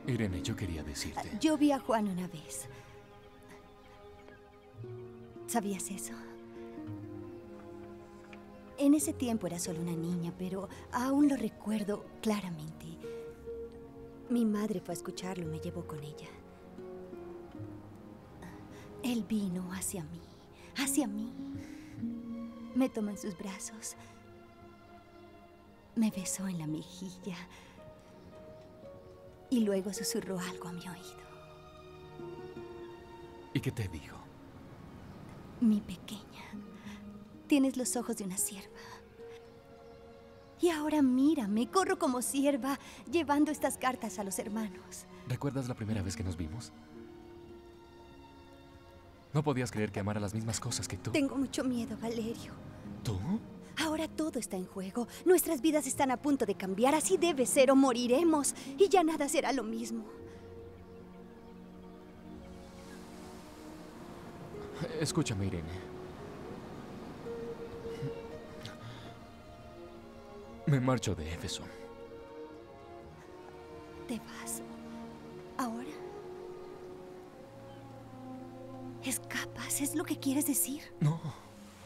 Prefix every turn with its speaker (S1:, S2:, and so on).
S1: Irene, yo quería decirte.
S2: Yo vi a Juan una vez. ¿Sabías eso? En ese tiempo era solo una niña, pero aún lo recuerdo claramente. Mi madre fue a escucharlo y me llevó con ella. Él vino hacia mí, hacia mí. Me tomó en sus brazos. Me besó en la mejilla. Y luego susurró algo a mi oído.
S1: ¿Y qué te dijo?
S2: Mi pequeña, tienes los ojos de una sierva. Y ahora mírame, corro como sierva, llevando estas cartas a los hermanos.
S1: ¿Recuerdas la primera vez que nos vimos? No podías creer que amara las mismas cosas que tú.
S2: Tengo mucho miedo, Valerio.
S1: ¿Tú?
S2: Ahora todo está en juego. Nuestras vidas están a punto de cambiar. Así debe ser o moriremos. Y ya nada será lo mismo.
S1: Escúchame, Irene. Me marcho de Éfeso.
S2: ¿Te vas? ¿Ahora? ¿Escapas? ¿Es lo que quieres decir?
S1: No.